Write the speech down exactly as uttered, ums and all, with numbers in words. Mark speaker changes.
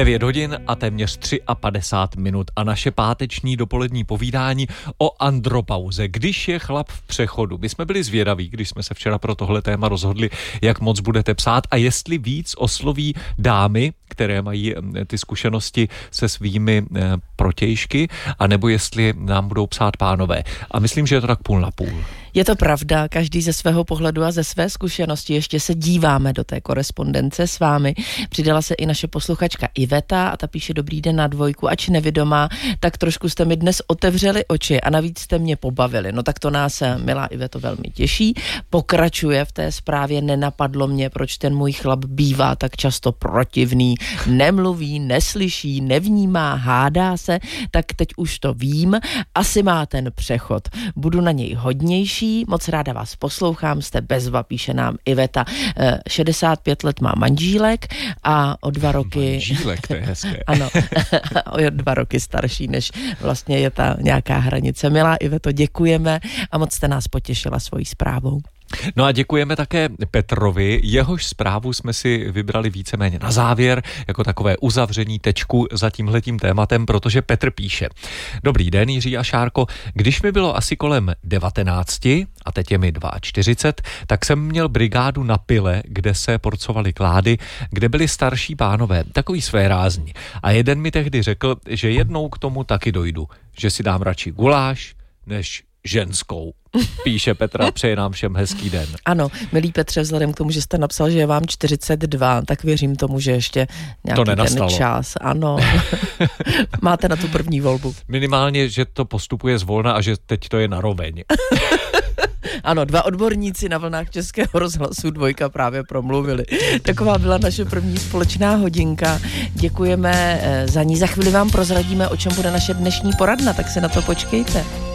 Speaker 1: devět hodin a téměř padesát tři minut a naše páteční dopolední povídání o andropauze, když je chlap v přechodu. My jsme byli zvědaví, když jsme se včera pro tohle téma rozhodli, jak moc budete psát a jestli víc osloví dámy, které mají ty zkušenosti se svými protějšky, anebo jestli nám budou psát pánové. A myslím, že je to tak půl na půl.
Speaker 2: Je to pravda, každý ze svého pohledu a ze své zkušenosti. Ještě se díváme do té korespondence s vámi. Přidala se i naše posluchačka Iveta a ta píše: dobrý den na dvojku, ač nevidomá, tak trošku jste mi dnes otevřeli oči a navíc jste mě pobavili. No tak to nás, milá Iveto, velmi těší. Pokračuje v té zprávě: nenapadlo mě, proč ten můj chlap bývá tak často protivný, nemluví, neslyší, nevnímá, hádá se, tak teď už to vím, asi má ten přechod. Budu na něj hodnější. Moc ráda vás poslouchám, jste bezva, píše nám Iveta. šedesát pět let má manžílek a o dva roky...
Speaker 1: Manžílek, to je hezké.
Speaker 2: Ano, o dva roky starší, než vlastně je ta nějaká hranice. Milá Iveto, děkujeme a moc jste nás potěšila svojí zprávou.
Speaker 1: No a děkujeme také Petrovi, jehož zprávu jsme si vybrali víceméně na závěr, jako takové uzavření tečku za tímhletím tématem, protože Petr píše: dobrý den, Jiří a Šárko, když mi bylo asi kolem devatenácti a teď je mi čtyřicet dva, tak jsem měl brigádu na pile, kde se porcovaly klády, kde byli starší pánové, takový svérázní. A jeden mi tehdy řekl, že jednou k tomu taky dojdu, že si dám radši guláš než ženskou. Píše Petra, přeje nám všem hezký den.
Speaker 2: Ano, milý Petře, vzhledem k tomu, že jste napsal, že je vám čtyřicet dva, tak věřím tomu, že ještě nějaký ten čas. Ano, máte na tu první volbu.
Speaker 1: Minimálně, že to postupuje zvolna a že teď to je naroveň.
Speaker 2: Ano, dva odborníci na vlnách Českého rozhlasu Dvojka právě promluvili. Taková byla naše první společná hodinka. Děkujeme za ní. Za chvíli vám prozradíme, o čem bude naše dnešní poradna, tak se na to počkejte.